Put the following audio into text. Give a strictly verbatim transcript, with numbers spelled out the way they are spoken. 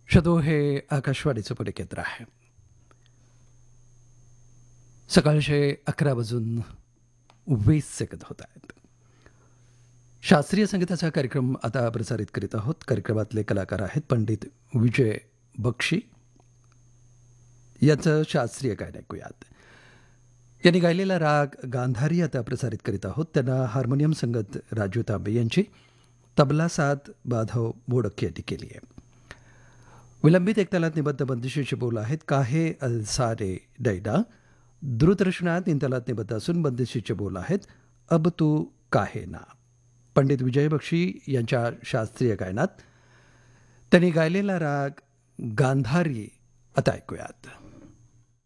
शदो हे आकाशवाणीचं पुणे केंद्र आहे. सकाळचे अकरा वाजून वीस सेकंद होत आहेत. शास्त्रीय संगीताचा कार्यक्रम आता प्रसारित करीत आहोत. कार्यक्रमातले कलाकार आहेत पंडित विजय बक्षी. याचं शास्त्रीय गायन ऐकूयात. यांनी गायलेला राग गांधारी आता प्रसारित करीत आहोत. त्यांना हार्मोनियम संगत राजू तांबे यांची, तबला साथ माधव मोडक यांनी केली आहे. विलंबित एकतालात निबद्ध बंदिशीचे बोल आहेत. काहे अलसारे डैडा. द्रुतरचना तीन तालात निबद्ध असून बंदिशीचे बोल आहेत. अब तू काहे ना. पंडित विजय बक्षी यांच्या शास्त्रीय गायनात त्यांनी गायलेला राग गांधारी आता ऐकूयात.